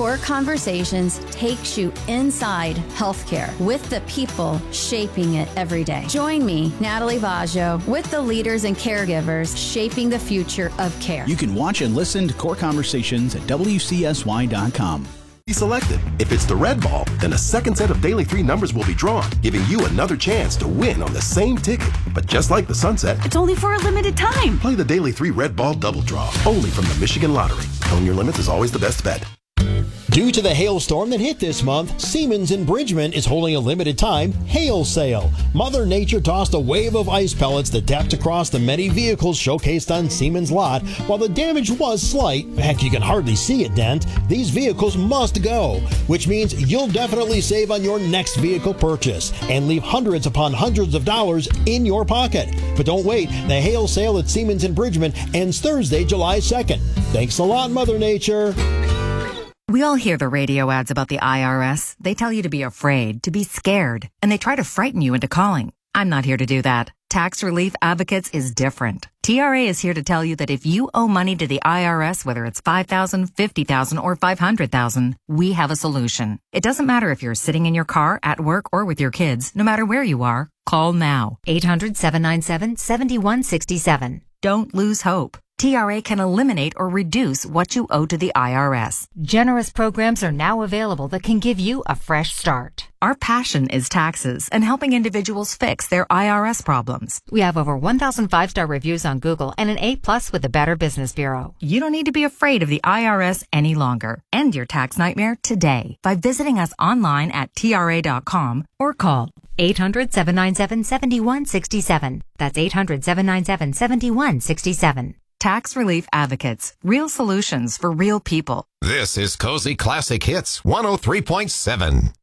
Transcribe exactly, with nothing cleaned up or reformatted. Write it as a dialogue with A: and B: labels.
A: Core Conversations takes you inside healthcare with the people shaping it every day. Join me, Natalie Vaggio, with the leaders and caregivers shaping the future of care.
B: You can watch and listen to Core Conversations at W C S Y dot com.
C: Be selected. If it's the red ball, then a second set of Daily three numbers will be drawn, giving you another chance to win on the same ticket. But just like the sunset,
D: it's only for a limited time.
C: Play the Daily three red ball double draw, only from the Michigan Lottery. Knowing your limits is always the best bet.
E: Due to the hailstorm that hit this month, Siemens in Bridgman is holding a limited time hail sale. Mother Nature tossed a wave of ice pellets that tapped across the many vehicles showcased on Siemens' lot. While the damage was slight, heck, you can hardly see a dent, these vehicles must go, which means you'll definitely save on your next vehicle purchase and leave hundreds upon hundreds of dollars in your pocket. But don't wait, the hail sale at Siemens in Bridgman ends Thursday, July second. Thanks a lot, Mother Nature.
F: We all hear the radio ads about the I R S. They tell you to be afraid, to be scared, and they try to frighten you into calling. I'm not here to do that. Tax Relief Advocates is different. T R A is here to tell you that if you owe money to the I R S, whether it's five thousand dollars, fifty thousand dollars, or five hundred thousand dollars, we have a solution. It doesn't matter if you're sitting in your car, at work, or with your kids. No matter where you are, call now.
G: eight hundred, seven nine seven, seven one six seven.
F: Don't lose hope. T R A can eliminate or reduce what you owe to the I R S.
G: Generous programs are now available that can give you a fresh start.
F: Our passion is taxes and helping individuals fix their I R S problems.
G: We have over one thousand five-star reviews on Google and an A plus with the Better Business Bureau.
F: You don't need to be afraid of the I R S any longer. End your tax nightmare today by visiting us online at T R A dot com or call
G: eight hundred, seven nine seven, seven one six seven. That's eight hundred, seven nine seven, seven one six seven.
F: Tax Relief Advocates. Real solutions for real people.
H: This is Cozy Classic Hits one oh three point seven.